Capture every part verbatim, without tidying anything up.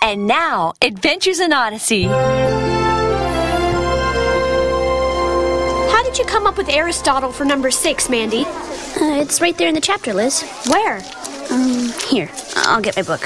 And now, Adventures in Odyssey. How did you come up with Aristotle for number six, Mandy? Uh, it's right there in the chapter, Liz. Where? Um, here. I'll get my book.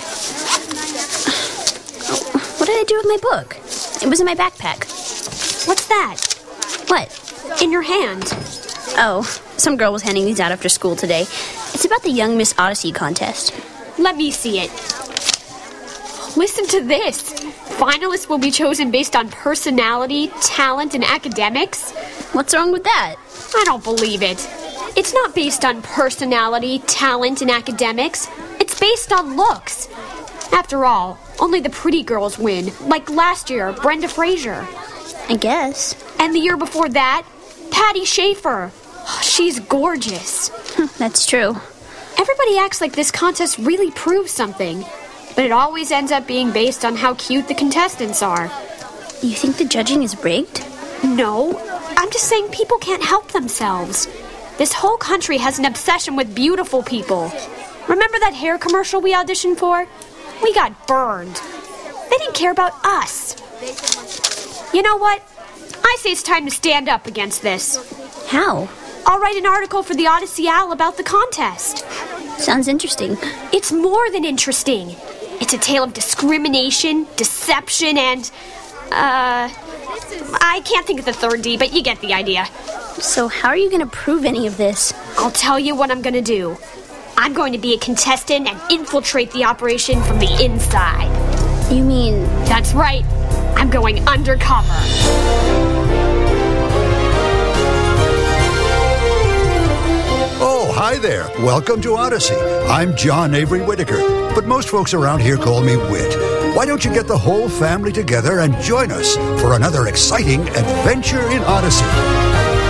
Oh, what did I do with my book? It was in my backpack. What's that? What? In your hand. Oh, some girl was handing these out after school today. It's about the Young Miss Odyssey contest. Let me see it. Listen to this. Finalists will be chosen based on personality, talent, and academics. What's wrong with that? I don't believe it. It's not based on personality, talent, and academics. It's based on looks. After all, only the pretty girls win, like last year, Brenda Fraser. I guess. And the year before that, Patty Schaefer. She's gorgeous. That's true. Everybody acts like this contest really proves something, but it always ends up being based on how cute the contestants are. You think the judging is rigged? No, I'm just saying people can't help themselves. This whole country has an obsession with beautiful people. Remember that hair commercial we auditioned for? We got burned. They didn't care about us. You know what? I say it's time to stand up against this. How? I'll write an article for the Odyssey Owl about the contest. Sounds interesting. It's more than interesting. It's a tale of discrimination, deception, and... Uh... I can't think of the third D, but you get the idea. So how are you going to prove any of this? I'll tell you what I'm going to do. I'm going to be a contestant and infiltrate the operation from the inside. You mean... That's right. I'm going undercover. Oh, hi there. Welcome to Odyssey. I'm John Avery Whitaker, but most folks around here call me Whit. Why don't you get the whole family together and join us for another exciting adventure in Odyssey?